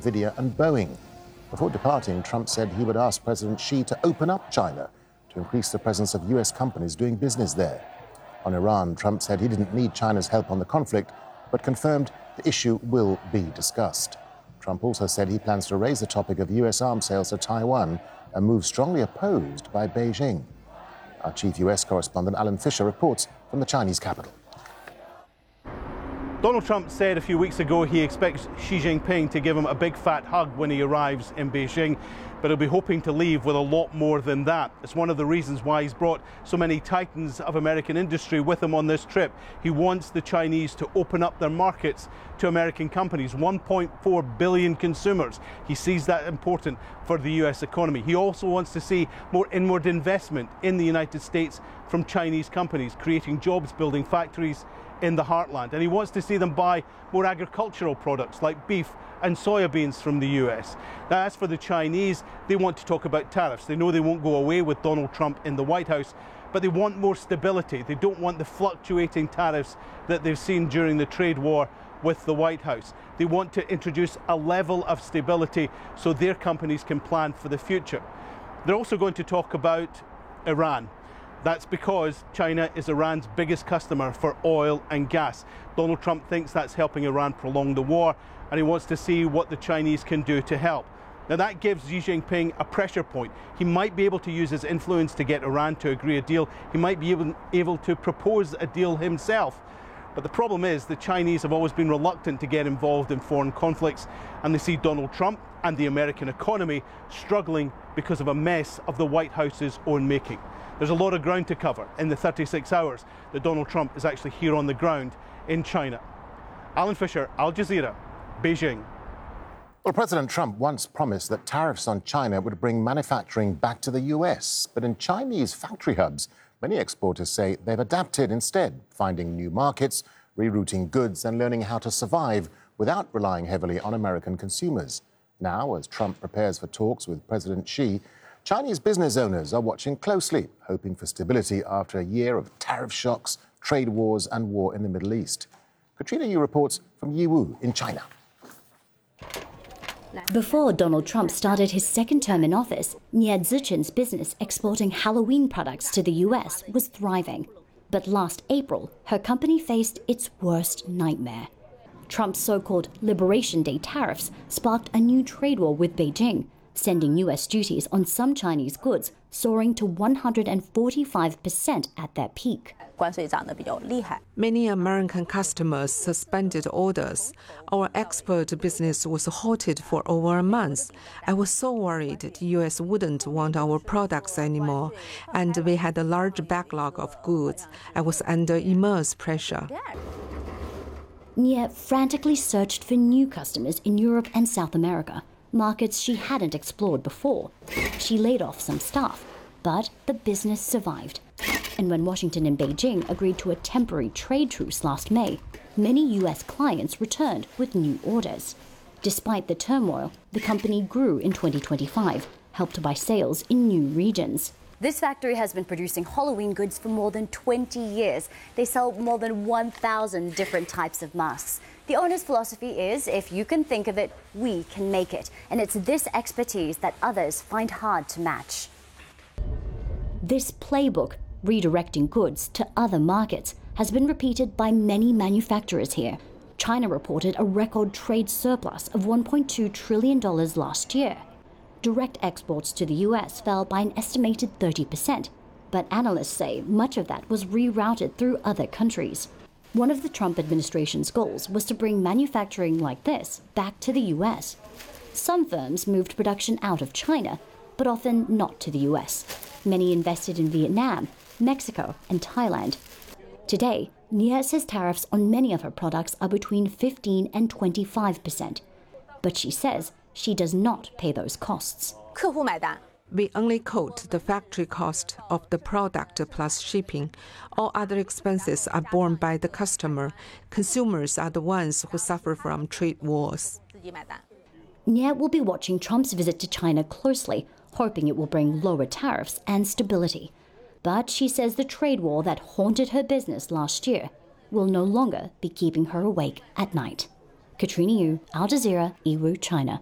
NVIDIA and Boeing. Before departing, Trump said he would ask President Xi to open up China to increase the presence of US companies doing business there. On Iran, Trump said he didn't need China's help on the conflict, but confirmed the issue will be discussed. Trump also said he plans to raise the topic of US arms sales to Taiwan, a move strongly opposed by Beijing. Our chief US correspondent, Alan Fisher, reports from the Chinese capital. Donald Trump said a few weeks ago he expects Xi Jinping to give him a big fat hug when he arrives in Beijing, but he'll be hoping to leave with a lot more than that. It's one of the reasons why he's brought so many titans of American industry with him on this trip. He wants the Chinese to open up their markets to American companies, 1.4 billion consumers. He sees that important for the US economy. He also wants to see more inward investment in the United States from Chinese companies, creating jobs, building factories in the heartland. And he wants to see them buy more agricultural products like beef and soybeans from the US. Now, as for the Chinese, they want to talk about tariffs. They know they won't go away with Donald Trump in the White House, but they want more stability. They don't want the fluctuating tariffs that they've seen during the trade war with the White House. They want to introduce a level of stability so their companies can plan for the future. They're also going to talk about Iran. That's because China is Iran's biggest customer for oil and gas. Donald Trump thinks that's helping Iran prolong the war, and he wants to see what the Chinese can do to help. Now, that gives Xi Jinping a pressure point. He might be able to use his influence to get Iran to agree a deal. He might be able to propose a deal himself. But the problem is the Chinese have always been reluctant to get involved in foreign conflicts, and they see Donald Trump and the American economy struggling because of a mess of the White House's own making. There's a lot of ground to cover in the 36 hours that Donald Trump is actually here on the ground in China. Alan Fisher, Al Jazeera, Beijing. Well, President Trump once promised that tariffs on China would bring manufacturing back to the US. But in Chinese factory hubs, many exporters say they've adapted instead, finding new markets, rerouting goods and learning how to survive without relying heavily on American consumers. Now, as Trump prepares for talks with President Xi, Chinese business owners are watching closely, hoping for stability after a year of tariff shocks, trade wars and war in the Middle East. Katrina Yu reports from Yiwu in China. Before Donald Trump started his second term in office, Nie Zichen's business exporting Halloween products to the US was thriving. But last April, her company faced its worst nightmare. Trump's so-called Liberation Day tariffs sparked a new trade war with Beijing, sending US duties on some Chinese goods soaring to 145% at their peak. Many American customers suspended orders. Our export business was halted for over a month. I was so worried the US wouldn't want our products anymore, and we had a large backlog of goods. I was under immense pressure. Nie frantically searched for new customers in Europe and South America, markets she hadn't explored before. She laid off some staff, but the business survived. And when Washington and Beijing agreed to a temporary trade truce last May, many US clients returned with new orders. Despite the turmoil, the company grew in 2025, helped by sales in new regions. This factory has been producing Halloween goods for more than 20 years. They sell more than 1,000 different types of masks. The owner's philosophy is, if you can think of it, we can make it. And it's this expertise that others find hard to match. This playbook, redirecting goods to other markets, has been repeated by many manufacturers here. China reported a record trade surplus of $1.2 trillion last year. Direct exports to the US fell by an estimated 30%, but analysts say much of that was rerouted through other countries. One of the Trump administration's goals was to bring manufacturing like this back to the US. Some firms moved production out of China, but often not to the US. Many invested in Vietnam, Mexico, and Thailand. Today, Nie says tariffs on many of her products are between 15 and 25%. But she says she does not pay those costs. We only quote the factory cost of the product plus shipping. All other expenses are borne by the customer. Consumers are the ones who suffer from trade wars. Nie will be watching Trump's visit to China closely, hoping it will bring lower tariffs and stability. But she says the trade war that haunted her business last year will no longer be keeping her awake at night. Katrina Yu, Al Jazeera, Yiwu, China.